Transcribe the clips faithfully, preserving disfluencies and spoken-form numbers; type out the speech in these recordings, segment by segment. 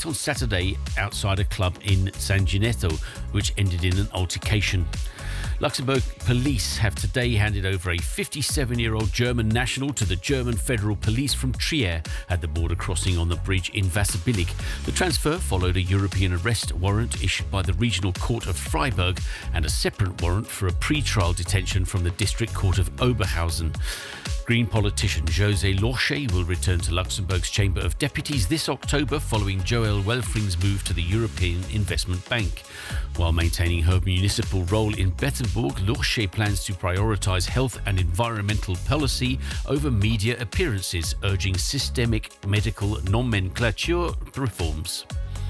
late on Saturday outside a club in San Gennaro, which ended in an altercation. Luxembourg police have today handed over a fifty-seven-year-old German national to the German Federal Police from Trier at the border crossing on the bridge in Wasserbillig. The transfer followed a European arrest warrant issued by the Regional Court of Freiburg and a separate warrant for a pre-trial detention from the District Court of Oberhausen. Green politician José Lorcher will return to Luxembourg's Chamber of Deputies this October following Joëlle Welfring's move to the European Investment Bank. While maintaining her municipal role in Bettembourg, Lorcher plans to prioritise health and environmental policy over media appearances, urging systemic medical nomenclature reforms.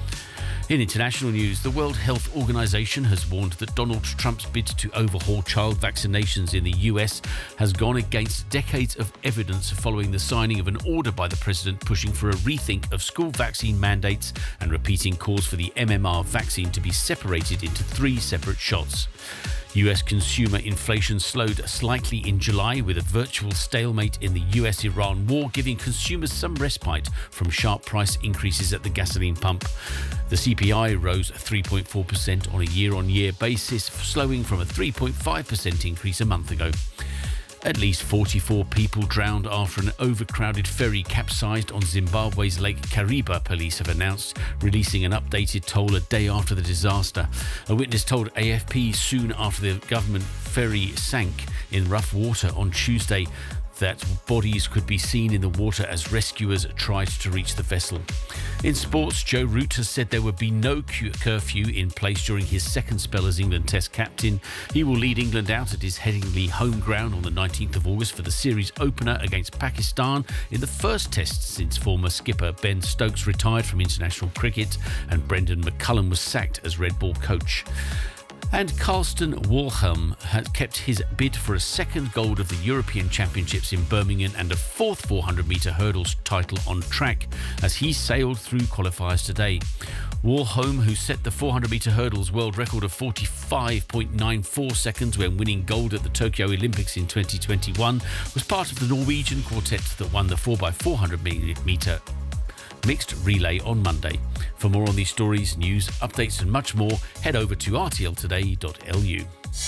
In international news, the World Health Organization has warned that Donald Trump's bid to overhaul child vaccinations in the U S has gone against decades of evidence following the signing of an order by the president pushing for a rethink of school vaccine mandates and repeating calls for the M M R vaccine to be separated into three separate shots. U S consumer inflation slowed slightly in July with a virtual stalemate in the U S Iran war, giving consumers some respite from sharp price increases at the gasoline pump. The C P I rose three point four percent on a year-on-year basis, slowing from a three point five percent increase a month ago. At least forty-four people drowned after an overcrowded ferry capsized on Zimbabwe's Lake Kariba, police have announced, releasing an updated toll a day after the disaster. A witness told A F P soon after the government ferry sank in rough water on Tuesday that bodies could be seen in the water as rescuers tried to reach the vessel. In sports, Joe Root has said there would be no curfew in place during his second spell as England Test captain. He will lead England out at his Headingley home ground on the nineteenth of August for the series opener against Pakistan in the first test since former skipper Ben Stokes retired from international cricket and Brendan McCullum was sacked as Red Ball coach. And Karsten Walhelm has kept his bid for a second gold of the European Championships in Birmingham and a fourth four hundred metre hurdles title on track as he sailed through qualifiers today. Walhelm, who set the four hundred metre hurdles world record of forty-five point nine four seconds when winning gold at the Tokyo Olympics in twenty twenty-one, was part of the Norwegian quartet that won the four by four hundred metre mixed relay on Monday. For more on these stories, news, updates and much more, head over to r t l today dot l u.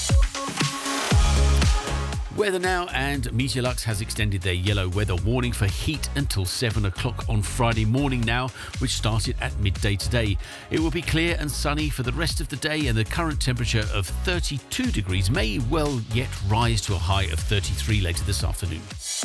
Weather now, and Meteorlux has extended their yellow weather warning for heat until seven o'clock on Friday morning now, which started at midday today. It will be clear and sunny for the rest of the day, and the current temperature of thirty-two degrees may well yet rise to a high of thirty-three later this afternoon.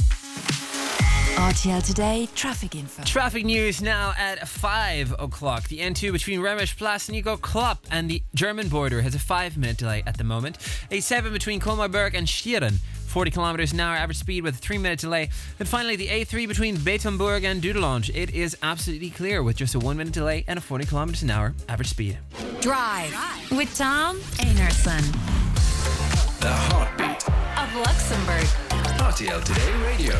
R T L Today traffic info. Traffic news now at five o'clock. The N two between Remmersplatz and Nico Klopp and the German border has a five minute delay at the moment. A seven between Kolmarberg and Stieren, forty kilometers an hour average speed with a three minute delay. And finally, the A three between Betonburg and Dudelange. It is absolutely clear with just a one minute delay and a forty kilometers an hour average speed. Drive with Tom Einarson. The heartbeat of Luxembourg. R T L Today Radio.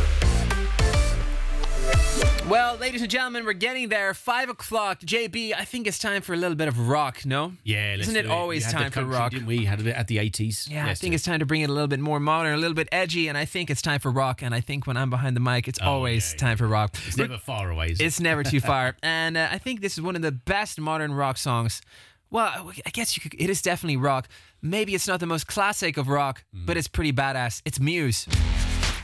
Well, ladies and gentlemen, we're getting there. Five o'clock. J B, I think it's time for a little bit of rock, no? Yeah, let's Isn't it do always We had time the for country, rock? Didn't we? Had it at the eighties. Yeah, Let's I think do it's time to bring it a little bit more modern, a little bit edgy, and I think it's time for rock. And I think when I'm behind the mic, it's Oh, always yeah, time yeah. for rock. It's never far away, is it? It's never too far. And uh, I think this is one of the best modern rock songs. Well, I guess you could, it is definitely rock. Maybe it's not the most classic of rock, Mm. but it's pretty badass. It's Muse.